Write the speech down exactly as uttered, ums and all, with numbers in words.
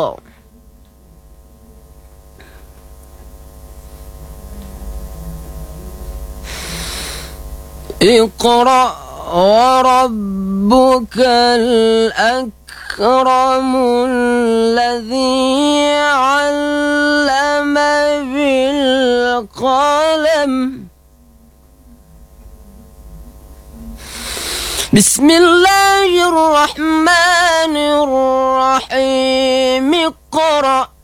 اقرأ وربك الأكرم الذي علم بالقلم. بسم الله الرحمن الرحيم. اقرأ